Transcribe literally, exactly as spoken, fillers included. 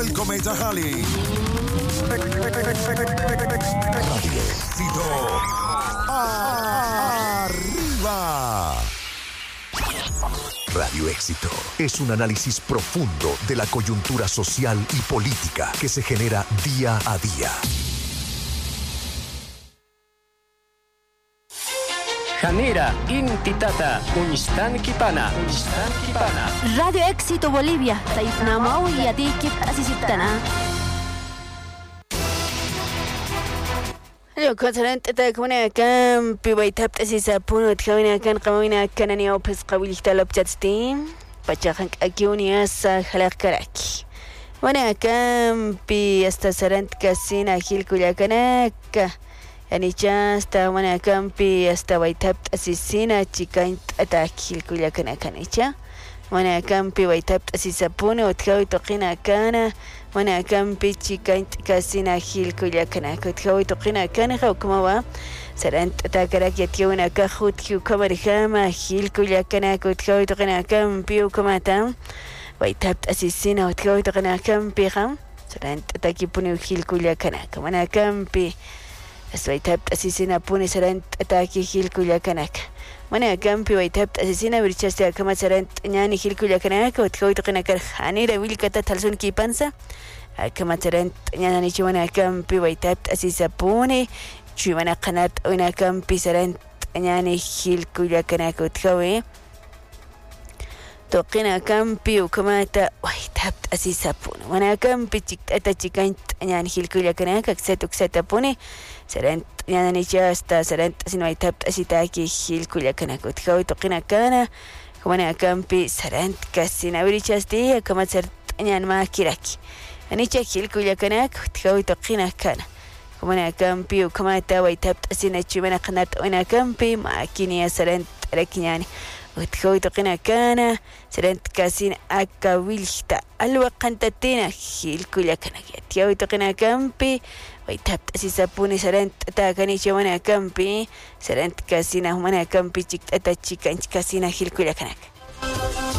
El Cometa Halley. Radio Éxito. Arriba. Radio Éxito es un análisis profundo de la coyuntura social y política que se genera día a día. Janira, Intitata, Unistankipana, Unistankipana. Radio Éxito Bolivia, Taifnamau y Adikip Asisiptana. Yo considerant ata kuna kan pibaitap asisa puno tkawina kan qawina kanani au pes qawilita lobjatstim pachahan akiuni asa khalaq karaki wana kan pi hasta sarant kasina hil kuyakanaka yani hasta wana kan pi hasta baitap asisina chikain ata hil kuyakanaka nicha wana kan pi baitap asisa puno tkawi toqina kana wana kan pichi kan kasina hil kuya kana kuthawi toqina kana khawkamawa sarant takarak yatiuna ka khuthu kamar khama hil kuya kana kuthawi toqina kan piu kamata waitap asisina uthawi toqina kan piham sarant takipuni hil kuya kana kamana kan pi aswaitap asisina puni sarant taki hil kuya kana mana kan pi waitap asisina birchaste kama sarant nyani hil kuya kana kuthawi toqina kar hanira wilkata talsun ki pansa kama sarant nyani chwana kan pi waitap asisa puni chwana qanat una kan pi sarant nyani hil kuya kana kuthawi toqina kan pi ukamata waitap asisa puni wana kan pi chikata chikan nyani hil kuya kana kaksat uksata puni sarant nyani chasta sarant sin waitap asita ki hil kuya kana kuthawi toqina kana wana kan pi sarant kasina birichaste kama sarant nyani ma kiraki anicha hil kuya kana kuthawi toqina kana kumana kampi ukamata waitap asina chimana qanat una kampi makini sarant rakinyani kuthawi toqina kana sarant kasina akawilta alwa qantatina hil kuya kana kuthawi toqina kampi waitap asisa puni sarant takani chimana kampi sarant kasina humana kampi chiktata chikan kasina hil kuya kana